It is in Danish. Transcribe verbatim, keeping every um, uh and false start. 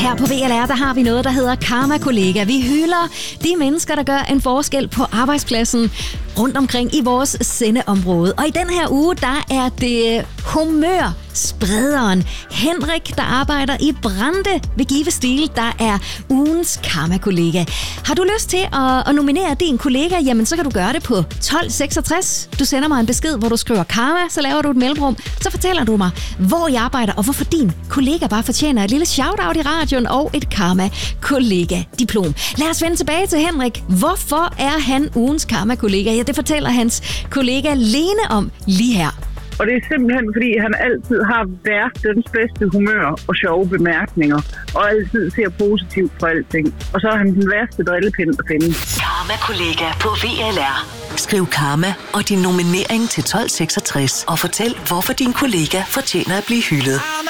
Her på V L R, der har vi noget, der hedder Karma Kollega. Vi hylder de mennesker, der gør en forskel på arbejdspladsen rundt omkring i vores sendeområde. Og i den her uge, der er det humørsprederen Henrik, der arbejder i Brande ved Give Stil, der er ugens Karma-kollega. Har du lyst til at, at nominere din kollega, jamen så kan du gøre det på tolv seksogtres. Du sender mig en besked, hvor du skriver Karma, så laver du et mellemrum. Så fortæller du mig, hvor jeg arbejder, og hvorfor din kollega bare fortjener et lille shout-out i radioen og et Karma-kollega-diplom. Lad os vende tilbage til Henrik. Hvorfor er han ugens Karma-kollega? Ja, det fortæller hans kollega Lene om lige her. Og det er simpelthen, fordi han altid har verdens bedste humør og sjove bemærkninger, og altid ser positivt på alting. Og så er han den værste drillepind at finde. Karma-kollega på V L R. Skriv Karma og din nominering til tolv seksogtres og fortæl, hvorfor din kollega fortjener at blive hyldet.